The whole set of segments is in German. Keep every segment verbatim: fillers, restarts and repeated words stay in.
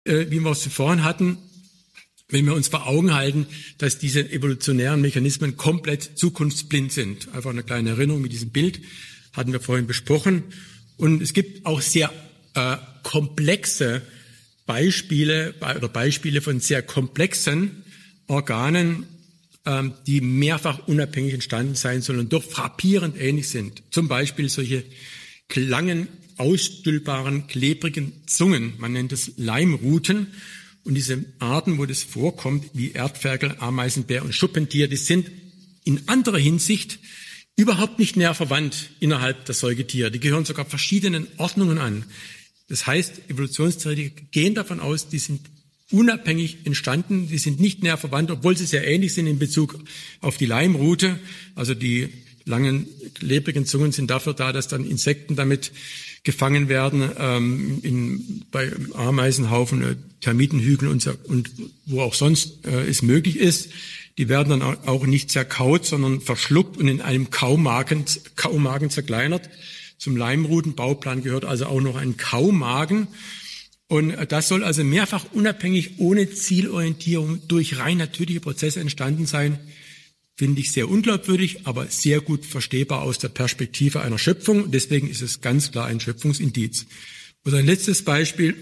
äh, wie wir es vorhin hatten, wenn wir uns vor Augen halten, dass diese evolutionären Mechanismen komplett zukunftsblind sind. Einfach eine kleine Erinnerung mit diesem Bild, hatten wir vorhin besprochen. Und es gibt auch sehr äh, komplexe Beispiele oder Beispiele von sehr komplexen Organen, ähm, die mehrfach unabhängig entstanden sein sollen und doch frappierend ähnlich sind. Zum Beispiel solche langen, ausstülpbaren, klebrigen Zungen. Man nennt es Leimruten. Und diese Arten, wo das vorkommt, wie Erdferkel, Ameisenbär und Schuppentier, die sind in anderer Hinsicht überhaupt nicht näher verwandt innerhalb der Säugetiere. Die gehören sogar verschiedenen Ordnungen an. Das heißt, Evolutionstheoretiker gehen davon aus, die sind unabhängig entstanden, die sind nicht näher verwandt, obwohl sie sehr ähnlich sind in Bezug auf die Leimrute. Also die langen, klebrigen Zungen sind dafür da, dass dann Insekten damit gefangen werden, ähm, in, bei Ameisenhaufen, äh, Termitenhügeln und, und wo auch sonst äh, es möglich ist. Die werden dann auch nicht zerkaut, sondern verschluckt und in einem Kaumagen, Kaumagen zerkleinert. Zum Leimrutenbauplan gehört also auch noch ein Kaumagen. Und das soll also mehrfach unabhängig, ohne Zielorientierung, durch rein natürliche Prozesse entstanden sein. Finde ich sehr unglaubwürdig, aber sehr gut verstehbar aus der Perspektive einer Schöpfung. Deswegen ist es ganz klar ein Schöpfungsindiz. Oder ein letztes Beispiel,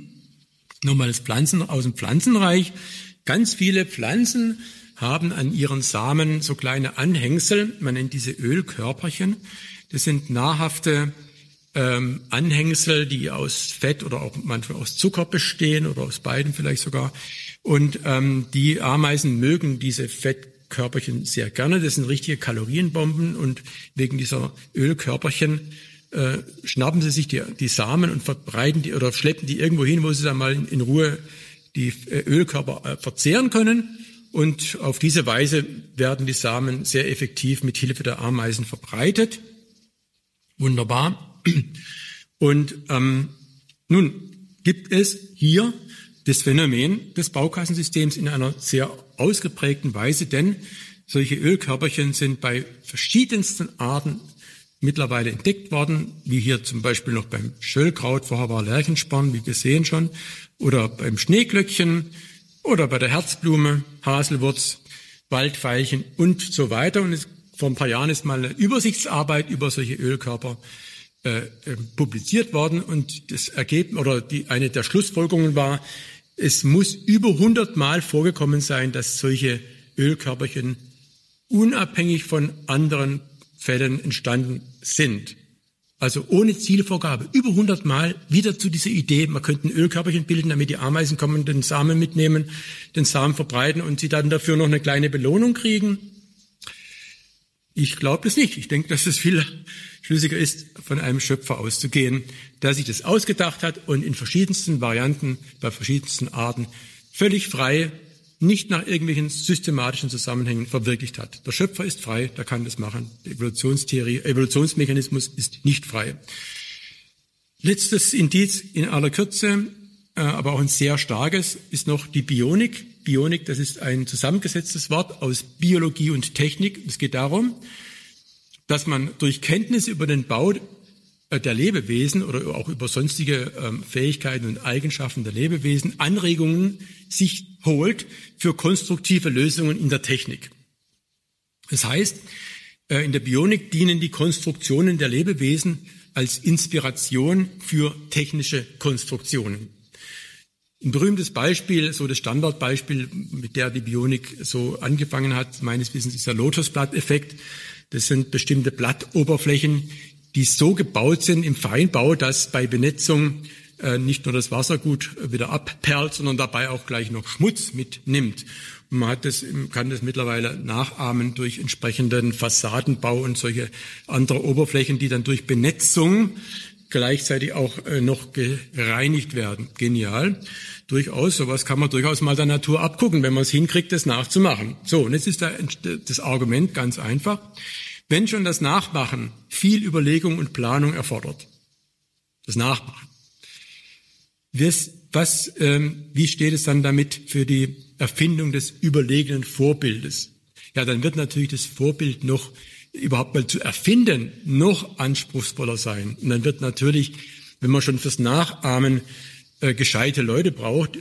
nochmal das Pflanzen aus dem Pflanzenreich. Ganz viele Pflanzen haben an ihren Samen so kleine Anhängsel, man nennt diese Ölkörperchen. Das sind nahrhafte ähm, Anhängsel, die aus Fett oder auch manchmal aus Zucker bestehen oder aus beiden vielleicht sogar. Und ähm, die Ameisen mögen diese Fettkörperchen sehr gerne. Das sind richtige Kalorienbomben und wegen dieser Ölkörperchen äh, schnappen sie sich die, die Samen und verbreiten die oder schleppen die irgendwo hin, wo sie dann mal in, in Ruhe die äh, Ölkörper äh, verzehren können. Und auf diese Weise werden die Samen sehr effektiv mit Hilfe der Ameisen verbreitet. Wunderbar. Und ähm, nun gibt es hier das Phänomen des Baukassensystems in einer sehr ausgeprägten Weise, denn solche Ölkörperchen sind bei verschiedensten Arten mittlerweile entdeckt worden, wie hier zum Beispiel noch beim Schöllkraut, vorher war Lerchensporn, wie gesehen schon, oder beim Schneeglöckchen oder bei der Herzblume, Haselwurz, Waldveilchen und so weiter. Und es, vor ein paar Jahren ist mal eine Übersichtsarbeit über solche Ölkörper äh, äh, publiziert worden und das Ergebnis oder die eine der Schlussfolgerungen war, es muss über hundert Mal vorgekommen sein, dass solche Ölkörperchen unabhängig von anderen Fällen entstanden sind. Also ohne Zielvorgabe, über hundert Mal wieder zu dieser Idee, man könnte ein Ölkörperchen bilden, damit die Ameisen kommen, den Samen mitnehmen, den Samen verbreiten und sie dann dafür noch eine kleine Belohnung kriegen. Ich glaube das nicht. Ich denke, dass es viel schlüssiger ist, von einem Schöpfer auszugehen, der sich das ausgedacht hat und in verschiedensten Varianten, bei verschiedensten Arten, völlig frei, nicht nach irgendwelchen systematischen Zusammenhängen verwirklicht hat. Der Schöpfer ist frei, der kann das machen. Die Evolutionstheorie, Evolutionsmechanismus ist nicht frei. Letztes Indiz in aller Kürze, äh, aber auch ein sehr starkes, ist noch die Bionik. Bionik, das ist ein zusammengesetztes Wort aus Biologie und Technik. Es geht darum, dass man durch Kenntnisse über den Bau der Lebewesen oder auch über sonstige ähm, Fähigkeiten und Eigenschaften der Lebewesen Anregungen sich holt für konstruktive Lösungen in der Technik. Das heißt, äh, in der Bionik dienen die Konstruktionen der Lebewesen als Inspiration für technische Konstruktionen. Ein berühmtes Beispiel, so das Standardbeispiel, mit der die Bionik so angefangen hat, meines Wissens ist der Lotusblatteffekt. Das sind bestimmte Blattoberflächen, die so gebaut sind im Feinbau, dass bei Benetzung äh, nicht nur das Wasser gut wieder abperlt, sondern dabei auch gleich noch Schmutz mitnimmt. Und man hat das, kann das mittlerweile nachahmen durch entsprechenden Fassadenbau und solche andere Oberflächen, die dann durch Benetzung gleichzeitig auch äh, noch gereinigt werden. Genial. Durchaus, sowas kann man durchaus mal der Natur abgucken, wenn man es hinkriegt, das nachzumachen. So, und jetzt ist da das Argument ganz einfach. Wenn schon das Nachmachen viel Überlegung und Planung erfordert, das Nachmachen, was, was, ähm, wie steht es dann damit für die Erfindung des überlegenen Vorbildes? Ja, dann wird natürlich das Vorbild noch überhaupt mal zu erfinden, noch anspruchsvoller sein. Und dann wird natürlich, wenn man schon fürs Nachahmen äh, gescheite Leute braucht,